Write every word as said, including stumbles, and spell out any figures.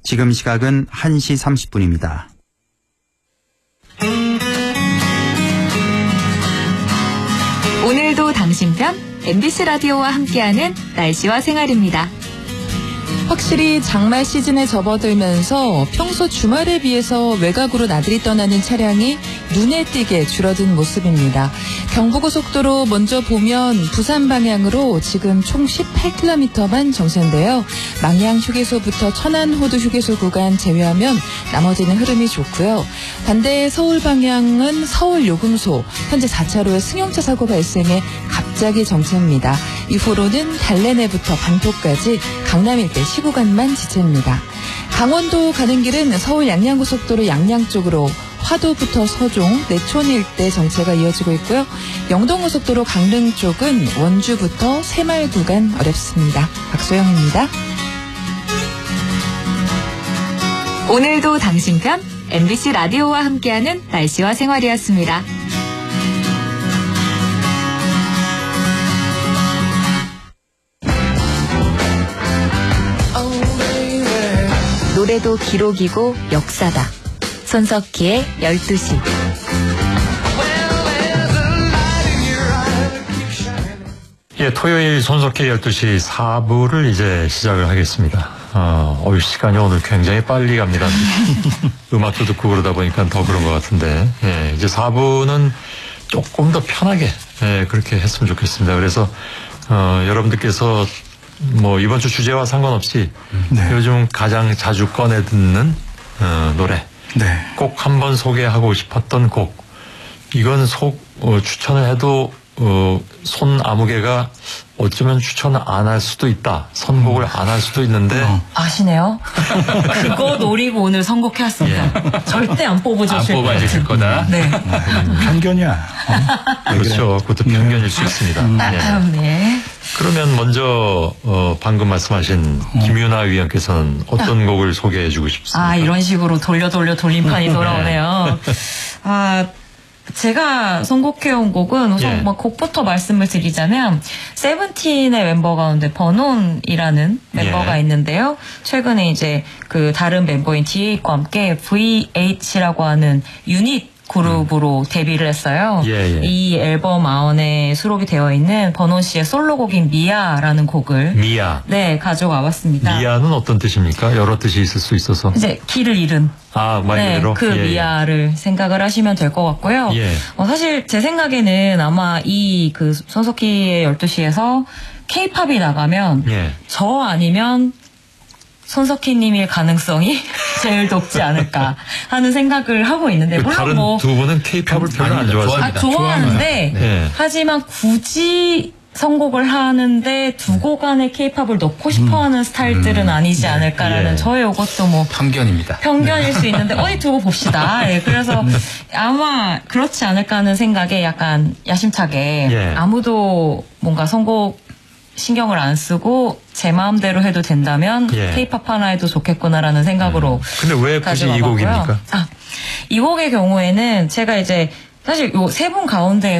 지금 시각은 한 시 삼십 분입니다. 오늘도 당신 편 엠비씨 라디오와 함께하는 날씨와 생활입니다. 확실히 장마 시즌에 접어들면서 평소 주말에 비해서 외곽으로 나들이 떠나는 차량이 눈에 띄게 줄어든 모습입니다. 경부고속도로 먼저 보면 부산 방향으로 지금 총 십팔 킬로미터만 정체인데요. 망양 휴게소부터 천안호두 휴게소 구간 제외하면 나머지는 흐름이 좋고요. 반대 서울 방향은 서울 요금소 현재 사 차로에 승용차 사고 발생해 갑자기 정체입니다. 이후로는 달래내부터 반포까지 강남 일대 시 구간만 지체입니다. 강원도 가는 길은 서울 양양고속도로 양양 쪽으로 화도부터 서종, 내촌 일대 정체가 이어지고 있고요. 영동고속도로 강릉 쪽은 원주부터 새마을 구간 어렵습니다. 박소영입니다. 오늘도 당신 편 엠비씨 라디오와 함께하는 날씨와 생활이었습니다. 노래도 기록이고 역사다. 손석희의 열두 시. 예, 토요일 손석희 열두 시 사 부를 이제 시작을 하겠습니다. 어, 어유 시간이 오늘 굉장히 빨리 갑니다. 음악도 듣고 그러다 보니까 더 그런 것 같은데, 예, 이제 사 부는 조금 더 편하게, 예, 그렇게 했으면 좋겠습니다. 그래서, 어, 여러분들께서 뭐 이번 주 주제와 상관없이 네. 요즘 가장 자주 꺼내 듣는 어, 노래, 네. 꼭 한번 소개하고 싶었던 곡, 이건 속 어, 추천을 해도 어, 손 아무개가 어쩌면 추천을 안 할 수도 있다. 선곡을 안 할 수도 있는데. 어. 아시네요? 그거 노리고 오늘 선곡해왔습니다. 예. 절대 안 뽑아주실 안 뽑아주실 거다. 네. 음, 편견이야. 어? 그렇죠. 그것도 편견일 네. 수 있습니다. 음. 네. 네. 그러면 먼저 어, 방금 말씀하신 어. 김유나 위원께서는 어떤 아. 곡을 소개해주고 싶습니까? 아, 이런 식으로 돌려 돌려 돌림판이 돌아오네요. 아. 제가 선곡해온 곡은 우선 예. 뭐 곡부터 말씀을 드리자면 세븐틴의 멤버 가운데 버논이라는 멤버가 예. 있는데요. 최근에 이제 그 다른 멤버인 디에이과 함께 브이에이치라고 하는 유닛 그룹으로 음. 데뷔를 했어요. 예, 예. 이 앨범 아원에 수록이 되어 있는 버논 씨의 솔로곡인 미아라는 곡을 미아. 네, 가져와 봤습니다. 미아는 어떤 뜻입니까? 여러 뜻이 있을 수 있어서. 이제 길을 잃은. 아, 말 그대로? 네, 그 예, 미아를 예. 생각을 하시면 될 것 같고요. 예. 어, 사실 제 생각에는 아마 이 그 손석희의 열두 시에서 케이팝이 나가면 예. 저 아니면 손석희님일 가능성이 제일 높지 않을까 하는 생각을 하고 있는데 물론 다른 뭐 두 분은 케이팝을 별로 안 좋아하세요. 아, 좋아하는데 네. 하지만 굳이 선곡을 하는데 두 곡 안에 케이팝을 넣고 싶어하는 음. 스타일들은 음. 아니지 않을까라는 예. 저의 이것도 뭐 편견입니다. 편견일 네. 수 있는데 어디 두고 봅시다. 예, 그래서 아마 그렇지 않을까 하는 생각에 약간 야심차게 예. 아무도 뭔가 선곡 신경을 안 쓰고 제 마음대로 해도 된다면 케이팝 예. 하나 해도 좋겠구나라는 생각으로. 음. 근데 왜 굳이 이 곡입니까? 아, 이 곡의 경우에는 제가 이제 사실 요 세 분 가운데